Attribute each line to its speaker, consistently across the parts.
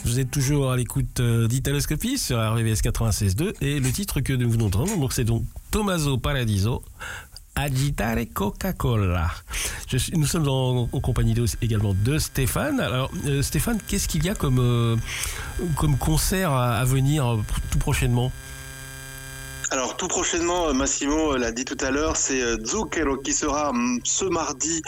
Speaker 1: Vous êtes toujours à l'écoute d'Italoscopie sur RVVS 96.2 et le titre que nous venons d'entendre, donc c'est donc Tommaso Paradiso, Agitare Coca-Cola. Nous sommes en compagnie également de Stéphane. Alors Stéphane, qu'est-ce qu'il y a comme concert à venir tout prochainement ?
Speaker 2: Alors tout prochainement, Massimo l'a dit tout à l'heure, c'est Zucchero qui sera ce mardi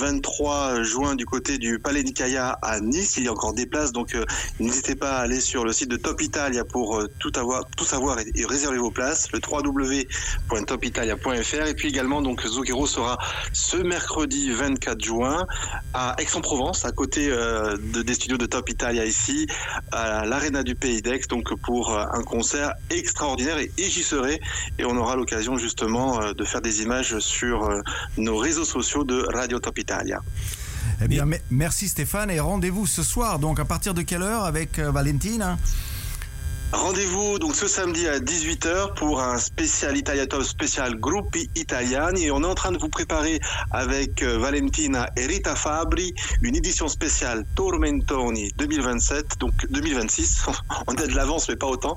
Speaker 2: 23 juin du côté du Palais Nicaia à Nice. Il y a encore des places, donc n'hésitez pas à aller sur le site de Top Italia pour tout savoir et réserver vos places, le www.topitalia.fr. Et puis également, donc Zucchero sera ce mercredi 24 juin à Aix-en-Provence, à côté des studios de Top Italia ici, à l'Arena du Pays d'Aix, donc pour un concert extraordinaire et j'y serai. Et on aura l'occasion justement de faire des images sur nos réseaux sociaux de Radio Top Italia.
Speaker 3: Eh bien, merci Stéphane, et rendez-vous ce soir, donc à partir de quelle heure avec Valentina ?
Speaker 2: Rendez-vous donc ce samedi à 18h pour un spécial Italia Top spécial Gruppi Italiani, et on est en train de vous préparer avec Valentina et Rita Fabri une édition spéciale Tormentoni 2027, donc 2026, on a de l'avance mais pas autant,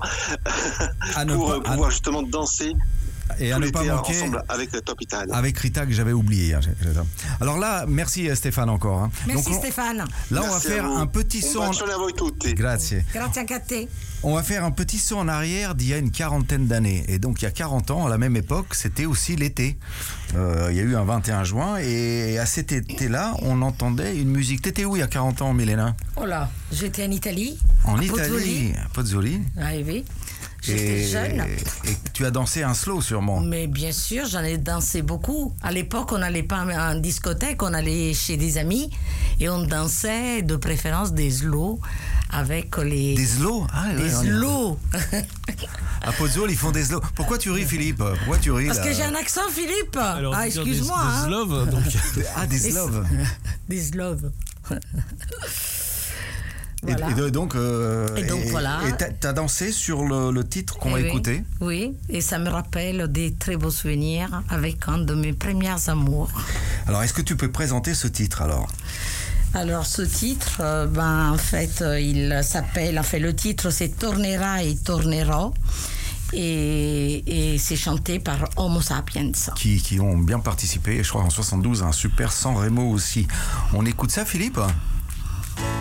Speaker 2: pour pouvoir justement danser.
Speaker 3: Et à ne pas manquer
Speaker 2: ensemble avec le Top Italia.
Speaker 3: Avec Rita que j'avais oublié. Alors là, merci Stéphane encore.
Speaker 4: Merci donc Stéphane.
Speaker 3: Là,
Speaker 2: merci,
Speaker 3: on va faire un petit son.
Speaker 2: Grazie.
Speaker 4: Grazie a te.
Speaker 3: On va faire un petit saut en arrière d'il y a une quarantaine d'années. Et donc il y a 40 ans, à la même époque, c'était aussi l'été. Il y a eu un 21 juin et à cet été-là, on entendait une musique. T'étais où il y a 40 ans, Milena ?
Speaker 4: Oh là, j'étais en Italie.
Speaker 3: En Italie, à Pozzuoli.
Speaker 4: Ah oui. J'étais jeune.
Speaker 3: Et tu as dansé un slow sûrement.
Speaker 4: Mais bien sûr, j'en ai dansé beaucoup. À l'époque, on n'allait pas en discothèque, on allait chez des amis et on dansait de préférence des slow avec les...
Speaker 3: Des slow ?
Speaker 4: Des slow.
Speaker 3: À Pozzuoli, ils font des slow. Pourquoi tu ris, Philippe ? Pourquoi tu ris ?
Speaker 4: Parce que j'ai un accent, Philippe.
Speaker 1: Alors,
Speaker 4: excuse-moi.
Speaker 1: Des sloves, donc.
Speaker 3: Des sloves.
Speaker 4: Des sloves.
Speaker 3: Voilà. Et donc voilà. Et t'as dansé sur le titre qu'on va écouter.
Speaker 4: Oui, et ça me rappelle des très beaux souvenirs avec un de mes premiers amours.
Speaker 3: Alors, est-ce que tu peux présenter ce titre alors ?
Speaker 4: Alors, ce titre, en fait, le titre c'est Tornerà e Tornerò. Et c'est chanté par Homo Sapiens.
Speaker 3: Qui ont bien participé, je crois en 72, un super Sanremo aussi. On écoute ça, Philippe ?